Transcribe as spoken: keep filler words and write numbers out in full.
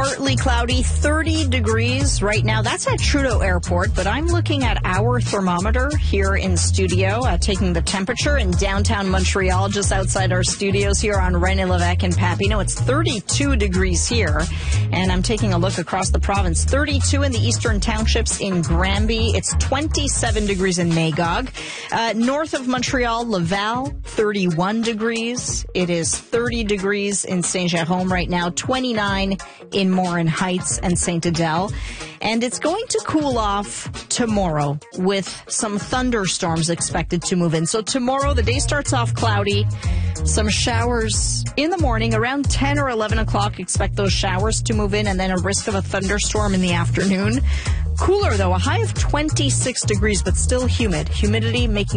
partly cloudy, thirty degrees right now. That's at Trudeau Airport, but I'm looking at our thermometer here in studio, uh, taking the temperature in downtown Montreal, just outside our studios here on René Lévesque and Papineau. It's thirty-two degrees here, and I'm taking a look across the province. thirty-two in the eastern townships in Granby. It's twenty-seven degrees in Magog. Uh, north of Montreal, Laval, thirty-one degrees. It is thirty degrees in Saint-Jérôme right now, twenty-nine in Morin Heights and Saint Adèle. And it's going to cool off tomorrow with some thunderstorms expected to move in. So tomorrow, the day starts off cloudy. Some showers in the morning around ten or eleven o'clock. Expect those showers to move in, and then a risk of a thunderstorm in the afternoon. Cooler, though, a high of twenty-six degrees, but still humid. Humidity making